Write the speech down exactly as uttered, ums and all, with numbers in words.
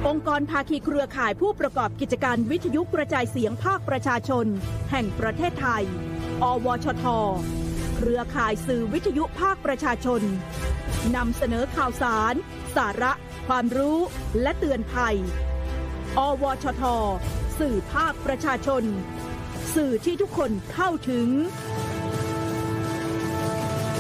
องค์กรภาคีเครือข่ายผู้ประกอบกิจการวิทยุกระจายเสียงภาคประชาชนแห่งประเทศไทยอวชทเครือข่ายสื่อวิทยุภาคประชาชนนำเสนอข่าวสารสาระความรู้และเตือนภัยอวชทสื่อภาคประชาชนสื่อที่ทุกคนเข้าถึง